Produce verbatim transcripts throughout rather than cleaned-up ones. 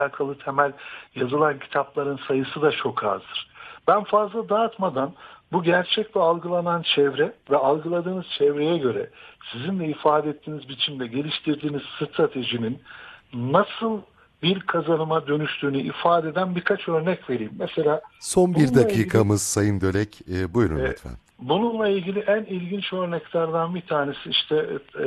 alakalı temel yazılan kitapların sayısı da çok azdır. Ben fazla dağıtmadan bu gerçek ve algılanan çevre ve algıladığınız çevreye göre sizin de ifade ettiğiniz biçimde geliştirdiğiniz stratejinin nasıl bir kazanıma dönüştüğünü ifade eden birkaç örnek vereyim. Mesela Son bir bununla ilgili, dakikamız Sayın Dölek. E, buyurun e, lütfen. bununla ilgili en ilginç örneklerden bir tanesi işte e,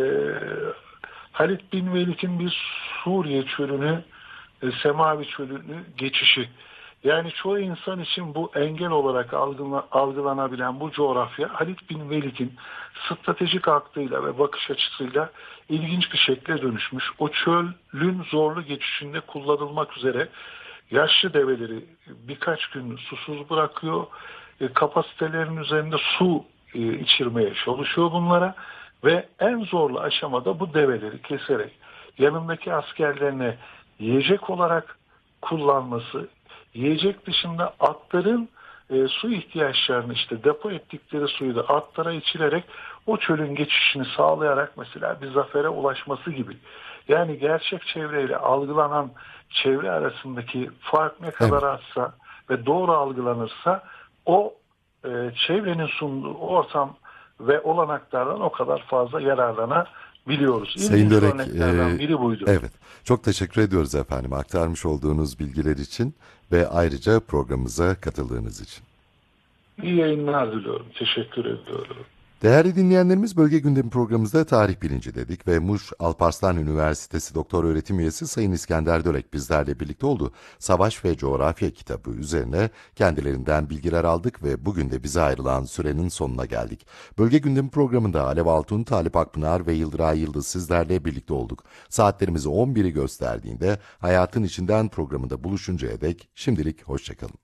Halid bin Velid'in bir Suriye çölünü, e, Semavi çölünü geçişi. Yani çoğu insan için bu engel olarak algıla, algılanabilen bu coğrafya Halid bin Velid'in stratejik aklıyla ve bakış açısıyla ilginç bir şekle dönüşmüş. O çölün zorlu geçişinde kullanılmak üzere yaşlı develeri birkaç gün susuz bırakıyor. E, kapasitelerin üzerinde su e, içirmeye çalışıyor bunlara ve en zorlu aşamada bu develeri keserek yanındaki askerlerine yiyecek olarak kullanması, yiyecek dışında atların e, su ihtiyaçlarını işte depo ettikleri suyu da atlara içilerek o çölün geçişini sağlayarak mesela bir zafere ulaşması gibi. Yani gerçek çevreyle algılanan çevre arasındaki fark ne kadar Evet. azsa ve doğru algılanırsa o e, çevrenin sunduğu ortam ve olanaklardan o kadar fazla yararlanabiliyoruz. Sayın İlginç Dölek, örneklerden e, biri buydu. evet. Çok teşekkür ediyoruz efendim aktarmış olduğunuz bilgiler için ve ayrıca programımıza katıldığınız için. İyi yayınlar diliyorum. Teşekkür ediyorum. Değerli dinleyenlerimiz, Bölge Gündemi programımızda tarih bilinci dedik ve Muş Alparslan Üniversitesi Doktor Öğretim Üyesi Sayın İskender Dölek bizlerle birlikte oldu. Savaş ve Coğrafya kitabı üzerine kendilerinden bilgiler aldık ve bugün de bize ayrılan sürenin sonuna geldik. Bölge Gündemi programında Alev Altun, Talip Akpınar ve Yıldıray Yıldız sizlerle birlikte olduk. Saatlerimizi on biri gösterdiğinde Hayatın İçinden programında buluşuncaya dek şimdilik hoşçakalın.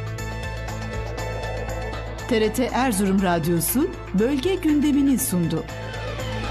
T R T Erzurum Radyosu bölge gündemini sundu.